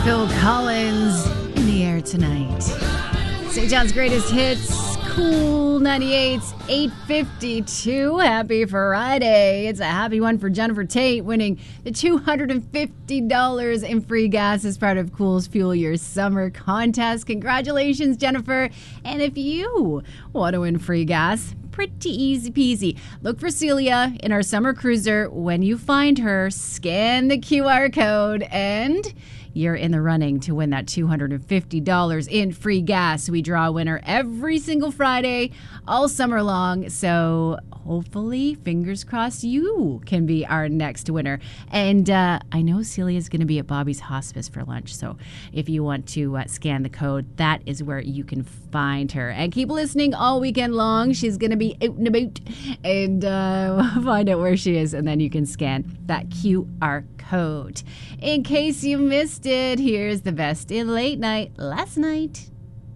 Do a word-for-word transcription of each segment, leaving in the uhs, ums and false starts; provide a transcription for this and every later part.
Phil Collins in the air tonight. Saint John's greatest hits, Cool ninety-eight's eight fifty-two. Happy Friday. It's a happy one for Jennifer Tate, winning the two hundred fifty dollars in free gas as part of Cool's Fuel Your Summer contest. Congratulations, Jennifer. And if you want to win free gas, pretty easy peasy. Look for Celia in our summer cruiser. When you find her, scan the Q R code and you're in the running to win that two hundred fifty dollars in free gas. We draw a winner every single Friday all summer long. So hopefully, fingers crossed, you can be our next winner. And uh, I know Celia's going to be at Bobby's Hospice for lunch. So if you want to uh, scan the code, that is where you can find her. And keep listening all weekend long. She's going to be out and about. And uh, find out where she is. And then you can scan that Q R code. In case you missed it, here's the best in late night last night.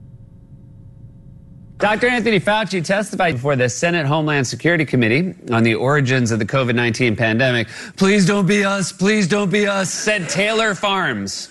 Doctor Anthony Fauci testified before the Senate Homeland Security Committee on the origins of the COVID nineteen pandemic. Please don't be us, please don't be us, said Taylor Farms.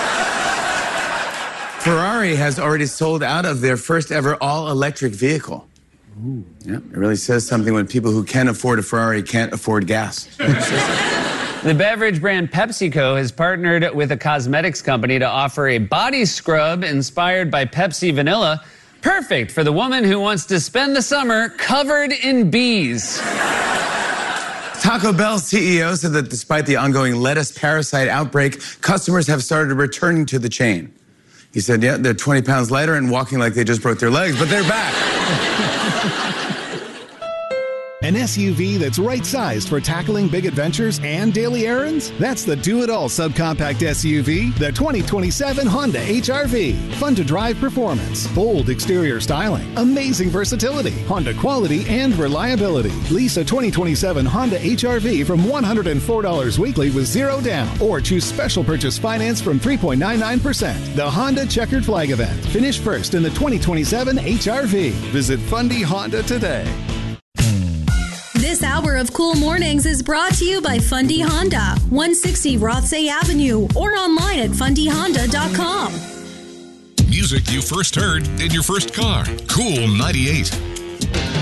Ferrari has already sold out of their first ever all-electric vehicle. Ooh. Yeah, it really says something when people who can afford a Ferrari can't afford gas. The beverage brand PepsiCo has partnered with a cosmetics company to offer a body scrub inspired by Pepsi Vanilla. Perfect for the woman who wants to spend the summer covered in bees. Taco Bell C E O said that despite the ongoing lettuce parasite outbreak, customers have started returning to the chain. He said, yeah, they're twenty pounds lighter and walking like they just broke their legs, but they're back. An S U V that's right-sized for tackling big adventures and daily errands? That's the do-it-all subcompact S U V, the twenty twenty-seven Honda H R V. Fun-to-drive performance, bold exterior styling, amazing versatility, Honda quality and reliability. Lease a twenty twenty-seven Honda H R V from one hundred four dollars weekly with zero down, or choose special purchase finance from three point nine nine percent. The Honda Checkered Flag Event. Finish first in the twenty twenty-seven H R V. Visit Fundy Honda today. This hour of Cool Mornings is brought to you by Fundy Honda, one sixty Rothsay Avenue, or online at fundy honda dot com. Music you first heard in your first car. Cool ninety-eight.